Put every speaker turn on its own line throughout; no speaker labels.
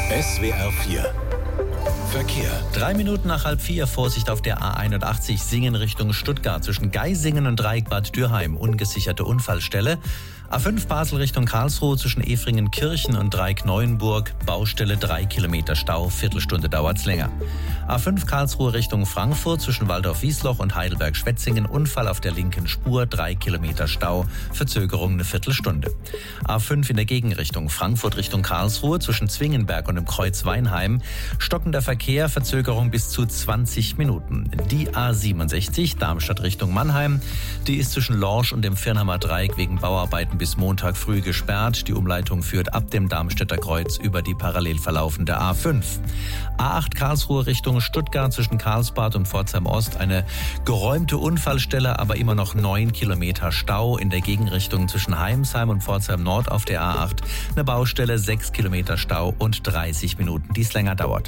SWR 4 Verkehr.
3 Minuten nach 3:30, Vorsicht auf der A81 Singen Richtung Stuttgart. Zwischen Geisingen und Dreieck-Bad Dürheim, ungesicherte Unfallstelle. A5 Basel Richtung Karlsruhe zwischen Efringen-Kirchen und Dreieck-Neuenburg. Baustelle, 3 Kilometer Stau, Viertelstunde dauert's länger. A5 Karlsruhe Richtung Frankfurt zwischen Waldorf-Wiesloch und Heidelberg-Schwetzingen. Unfall auf der linken Spur, 3 Kilometer Stau, Verzögerung eine Viertelstunde. A5 in der Gegenrichtung Frankfurt Richtung Karlsruhe zwischen Zwingenberg und dem Kreuz Weinheim. Stockender Verkehr, Verzögerung bis zu 20 Minuten. Die A67 Darmstadt Richtung Mannheim, die ist zwischen Lorsch und dem Firnheimer Dreieck wegen Bauarbeiten bis Montag früh gesperrt. Die Umleitung führt ab dem Darmstädter Kreuz über die parallel verlaufende A5. A8 Karlsruhe Richtung Stuttgart zwischen Karlsbad und Pforzheim Ost eine geräumte Unfallstelle, aber immer noch 9 Kilometer Stau. In der Gegenrichtung zwischen Heimsheim und Pforzheim Nord auf der A8 eine Baustelle, 6 Kilometer Stau und 30 Minuten, die es länger dauert.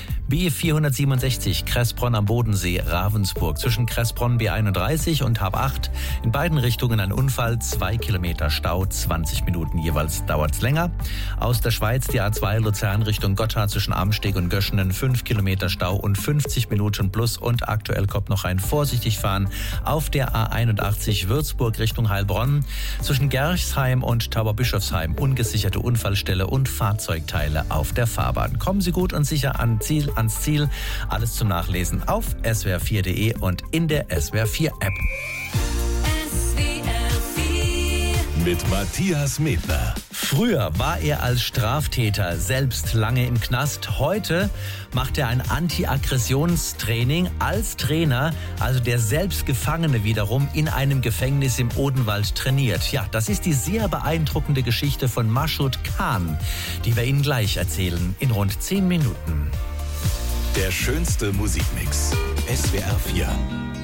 B467 Kressbronn am Bodensee, Ravensburg zwischen Kressbronn B31 und Hab 8. In beiden Richtungen ein Unfall, 2 Kilometer Stau, 20 Minuten jeweils dauert's länger. Aus der Schweiz die A2 Luzern Richtung Gotthard zwischen Amsteg und Göschenen, 5 Kilometer Stau und 50 Minuten plus. Und aktuell kommt noch ein vorsichtig fahren auf der A81 Würzburg Richtung Heilbronn zwischen Gerchsheim und Tauberbischofsheim, ungesicherte Unfallstelle und Fahrzeugteile auf der Fahrbahn. Kommen Sie gut und sicher ans Ziel. Alles zum Nachlesen auf swr4.de und in der SWR4 App.
Mit Matthias Medner.
Früher war er als Straftäter selbst lange im Knast. Heute macht er ein Anti-Aggressionstraining als Trainer, also der selbst Gefangene wiederum in einem Gefängnis im Odenwald trainiert. Ja, das ist die sehr beeindruckende Geschichte von Mashoud Khan, die wir Ihnen gleich erzählen in rund 10 Minuten.
Der schönste Musikmix. SWR 4.